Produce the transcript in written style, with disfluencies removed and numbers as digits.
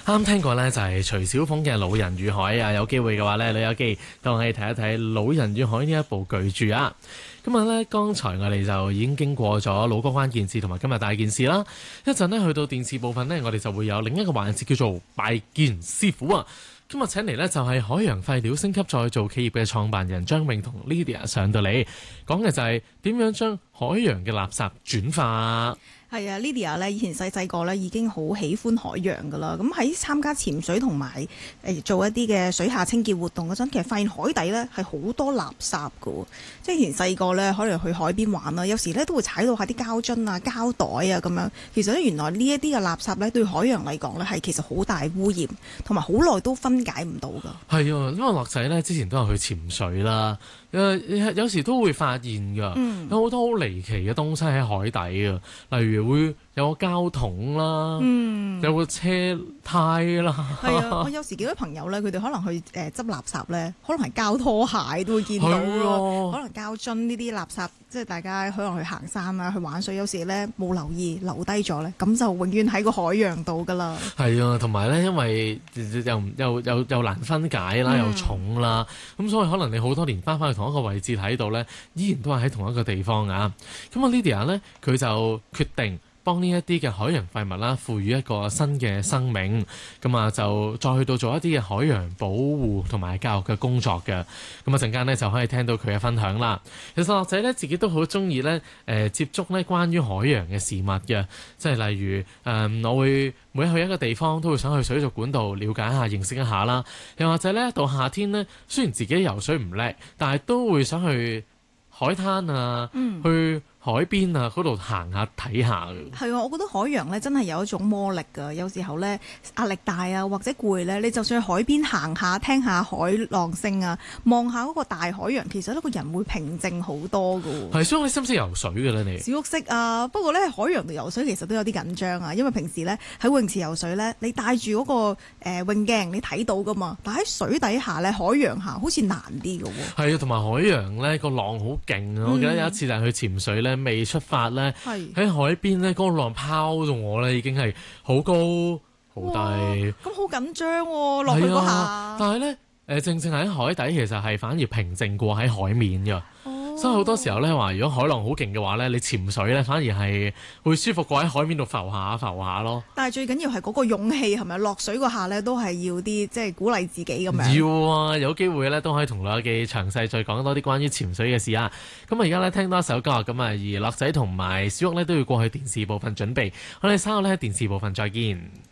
啱聽過呢，就係徐小鳳嘅《老人與海》啊，有機會嘅話呢，旅遊機當我哋睇一睇《老人與海》呢一部巨著啊。咁啊呢，剛才我哋就已經經過咗老歌關鍵字同埋今日大件事啦。一陣呢，去到電視部分呢，我哋就會有另一個環節叫做拜見師傅啊。今日請嚟呢，就係海洋廢料升級再造企業嘅創辦人張穎同 Lydia 上到嚟，講嘅就係點樣將海洋嘅垃圾轉化。 係啊 Lydia 咧以前細個咧已經好喜歡海洋噶啦，咁喺參加潛水同埋做一啲嘅水下清潔活動嗰陣，其實發現海底咧係好多垃圾噶，即係以前細個咧可能去海邊玩啦，有時咧都會踩到下啲膠樽啊、膠袋啊咁樣。其實咧原來呢一啲嘅垃圾咧對海洋嚟講咧係其實好大污染，同埋好耐都分解唔到噶。係啊，因為樂仔咧之前都有去潛水啦，有時都會發現噶，有好多好離奇嘅東西喺海底啊，例如會有個膠桶啦，有個車胎啦。係啊， 我有時見到朋友咧，佢哋可能去執垃圾咧，可能係膠拖鞋都會見到咯，可能膠樽呢啲垃圾，即係大家可能去行山啊、去玩水，有時咧冇留意留低咗咧，咁就永遠喺個海洋度噶啦。係啊，同埋咧，因為又難分解啦，又重啦，咁所以可能你好多年翻返去同一個位置睇到咧，依然都係喺同一個地方啊。咁啊 Lydia 咧，佢就決定幫呢一啲嘅海洋廢物啦，賦予一個新嘅生命，咁啊就再去到做一啲嘅海洋保護同埋教育嘅工作嘅。咁啊陣間呢，就可以聽到佢嘅分享啦。其實樂仔呢，自己都好中意呢接觸呢關於海洋嘅事物嘅，即係例如我會每去一個地方都會想去水族館度了解一下、認識一下啦。又或者呢，到夏天呢，雖然自己游水唔叻，但係都會想去海灘啊，去海邊啊嗰度行下睇下嘅。 係啊，我覺得海洋咧真係有一種魔力㗎。有時候咧壓力大啊，或者攰咧，你就算去海邊行下，聽下海浪聲啊，望下嗰個大海洋，其實呢個人會平靜好多㗎。 係，所以你識唔識游水㗎咧？你小屋識啊，不過咧海洋度游水其實都有啲緊張啊，因為平時咧喺泳池游水咧，你帶住嗰個泳鏡你睇到㗎嘛，但喺水底下咧海洋下好似難啲㗎喎。係啊，同埋海洋咧個浪好勁啊！我記得有一次就係去潛水咧。未出發咧，喺海邊咧，嗰個浪拋到我咧，已經係好高好低， 咁好緊張喎，落去嗰下。 但係咧，正正喺海底，其實係反而平靜過喺海面㗎。所以好多時候咧話，如果海浪好勁嘅話咧，你潛水咧反而係會舒服過喺海面度浮下咯。 但係最緊要係嗰個勇氣係咪？落水嗰下咧都係要啲即係鼓勵自己咁樣。 要啊，有機會咧都可以同老友記詳細再講多啲關於潛水嘅事啊。咁啊而家咧聽多一首歌咁啊，而樂仔同埋小屋咧都要過去電視部分準備。我哋稍後咧喺電視部分再見。